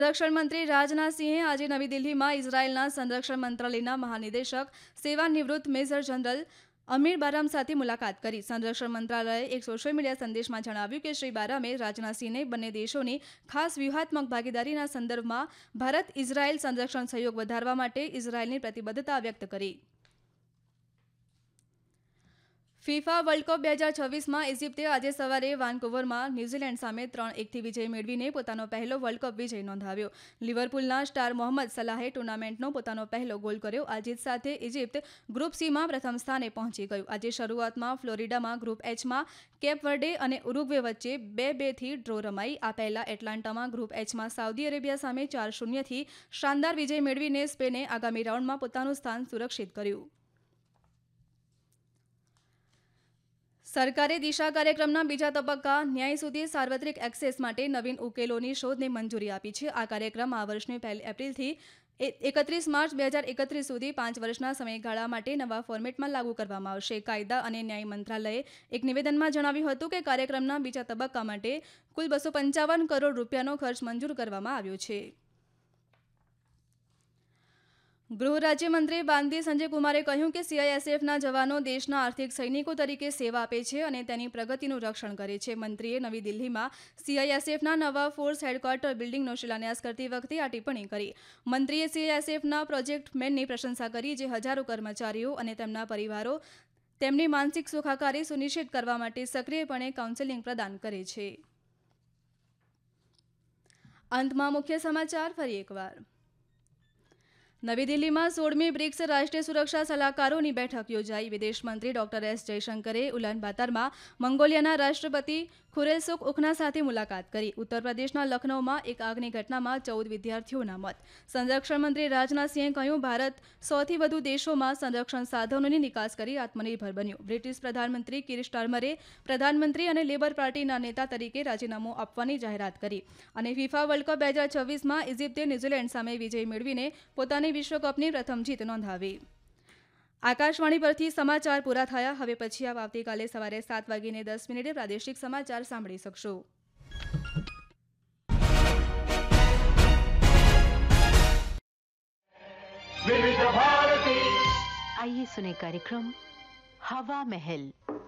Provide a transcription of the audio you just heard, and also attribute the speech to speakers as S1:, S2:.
S1: સંરક્ષણ મંત્રી રાજનાથ સિંહે આજે નવી દિલ્હીમાં ઇઝરાયેલના સંરક્ષણ મંત્રાલયના મહાનિદેશક સેવાનિવૃત્ત મેજર જનરલ અમીર બારામ સાથે મુલાકાત કરી. સંરક્ષણ મંત્રાલયે એક સોશિયલ મીડિયા સંદેશમાં જણાવ્યું કે શ્રી બારામે રાજનાથસિંહને બંને દેશોની ખાસ વ્યૂહાત્મક ભાગીદારીના સંદર્ભમાં ભારત ઇઝરાયેલ સંરક્ષણ સહયોગ વધારવા માટે ઇઝરાયેલની પ્રતિબદ્ધતા વ્યક્ત કરી. ફિફા વર્લ્ડ કપ 2026માં ઇજિપ્તે આજે સવારે વાનકુવરમાં ન્યૂઝીલેન્ડ સામે 3-1થી વિજય મેળવીને પોતાનો પહેલો વર્લ્ડ કપ વિજય નોંધાવ્યો. લિવરપૂલના સ્ટાર મોહમ્મદ સલાહે ટૂર્નામેન્ટનો પોતાનો પહેલો ગોલ કર્યો. આ જીત સાથે ઇજિપ્ત ગ્રુપ સીમાં પ્રથમ સ્થાને પહોંચી ગયું. આજે શરૂઆતમાં ફ્લોરિડામાં ગ્રુપ એચમાં કેપ વર્ડે અને ઉરુગ્વે વચ્ચે 2-2થી ડ્રો રમાઈ. આ પહેલા એટલાન્ટામાં ગ્રુપ એચમાં સાઉદી અરેબિયા સામે 4-0થી શાનદાર વિજય મેળવીને સ્પેને આગામી રાઉન્ડમાં પોતાનું સ્થાન સુરક્ષિત કર્યું. સરકારે દિશા કાર્યક્રમના બીજા તબક્કા ન્યાય સુધી સાર્વત્રિક એક્સેસ માટે નવીન ઉકેલોની શોધને મંજૂરી આપી છે. આ કાર્યક્રમ આ વર્ષની 1 એપ્રિલથી 31 માર્ચ 2031 સુધી 5 વર્ષના સમયગાળા માટે નવા ફોર્મેટમાં લાગુ કરવામાં આવશે. કાયદા અને ન્યાય મંત્રાલયે એક નિવેદનમાં જણાવ્યું હતું કે કાર્યક્રમના બીજા તબક્કા માટે કુલ 255 કરોડ રૂપિયાનો ખર્ચ મંજૂર કરવામાં આવ્યો છે. ગૃહ રાજ્યમંત્રી બાંદી સંજય કુમારે કહ્યું કે સીઆઈએસએફના જવાનો દેશના આર્થિક સૈનિકો તરીકે સેવા આપે છે અને તેની પ્રગતિનું રક્ષણ કરે છે. મંત્રીએ નવી દિલ્હીમાં સીઆઈએસએફના નવા ફોર્સ હેડક્વાર્ટર બિલ્ડિંગનો શિલાન્યાસ કરતી વખતે આ ટિપ્પણી કરી. મંત્રીએ સીઆઈએસએફના પ્રોજેક્ટ મેનની પ્રશંસા કરી, જે હજારો કર્મચારીઓ અને તેમના પરિવારો તેમની માનસિક સુખાકારી સુનિશ્ચિત કરવા માટે સક્રિયપણે કાઉન્સેલિંગ પ્રદાન કરે છે. અંતમાં મુખ્ય સમાચાર ફરી એકવાર. નવી દિલ્હીમાં 16મી બ્રિક્સ રાષ્ટ્રીય સુરક્ષા સલાહકારોની બેઠક યોજાઈ. વિદેશ મંત્રી ડોક્ટર એસ જયશંકરે ઉલાનબાતારમાં મંગોલિયાના રાષ્ટ્રપતિ ખુરેલસુખ ઉખના સાથે મુલાકાત કરી. ઉત્તર પ્રદેશના લખનૌમાં એક આગની ઘટનામાં 14 વિદ્યાર્થીઓના મોત. સંરક્ષણ મંત્રી રાજનાથસિંહે કહ્યું, ભારત 100થી વધુ દેશોમાં સંરક્ષણ સાધનોની નિકાસ કરી આત્મનિર્ભર બન્યું. બ્રિટિશ પ્રધાનમંત્રી કીર સ્ટારમરે પ્રધાનમંત્રી અને લેબર પાર્ટીના નેતા તરીકે રાજીનામું આપવાની જાહેરાત કરી. અને ફિફા વર્લ્ડ કપ 2026માં ઇજિપ્તે ન્યૂઝીલેન્ડ સામે વિજય મેળવીને પોતાની વિશ્વકપની પ્રથમ જીત નોંધાવી. આકાશવાણી પરથી સમાચાર પૂરા થયા. હવે પછી આપ આવતીકાલે સવારે 7:10 પ્રાદેશિક સમાચાર સાંભળી શકશો.
S2: आइए सुने कार्यक्रम हवा महल।